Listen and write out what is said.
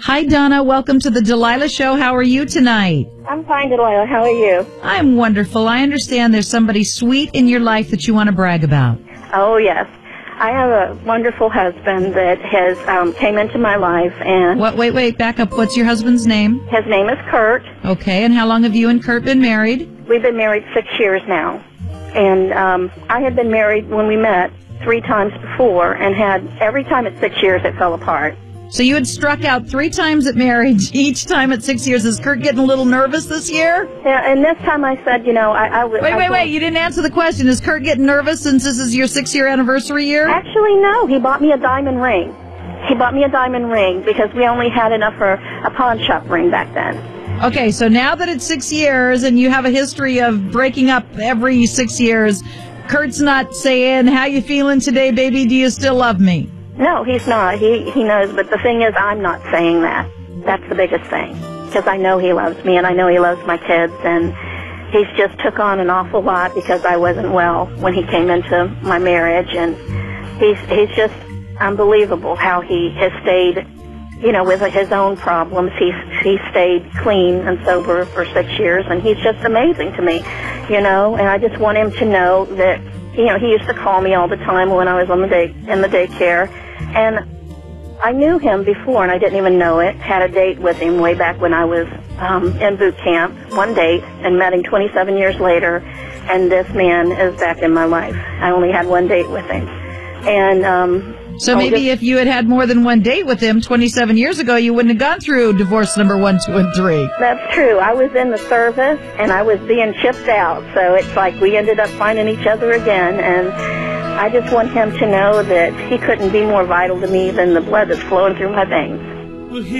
Hi, Donna. Welcome to the Delilah Show. How are you tonight? I'm fine, Delilah. How are you? I'm wonderful. I understand there's somebody sweet in your life that you want to brag about. Oh, yes. I have a wonderful husband that has came into my life, and... Wait, back up. What's your husband's name? His name is Kurt. Okay, and how long have you and Kurt been married? We've been married 6 years now. And I had been married when we met 3 times before, and had every time at 6 years it fell apart. So you had struck out 3 times at marriage, each time at 6 years. Is Kurt getting a little nervous this year? Yeah, and this time I said, I would... Wait, you didn't answer the question. Is Kurt getting nervous since this is your 6-year anniversary year? Actually, no. He bought me a diamond ring. He bought me a diamond ring because we only had enough for a pawn shop ring back then. Okay, so now that it's 6 years and you have a history of breaking up every 6 years, Kurt's not saying, how you feeling today, baby? Do you still love me? No, he's not. He knows, but the thing is, I'm not saying that. That's the biggest thing, because I know he loves me, and I know he loves my kids, and he's just took on an awful lot because I wasn't well when he came into my marriage, and he's just unbelievable how he has stayed, with his own problems. He stayed clean and sober for 6 years, and he's just amazing to me, and I just want him to know that, he used to call me all the time when I was in the daycare. And I knew him before, and I didn't even know it. Had a date with him way back when I was in boot camp, one date, and met him 27 years later. And this man is back in my life. I only had one date with him. And so maybe if you had more than one date with him 27 years ago, you wouldn't have gone through divorce number 1, 2, and 3. That's true. I was in the service, and I was being shipped out. So it's like we ended up finding each other again, and I just want him to know that he couldn't be more vital to me than the blood that's flowing through my veins.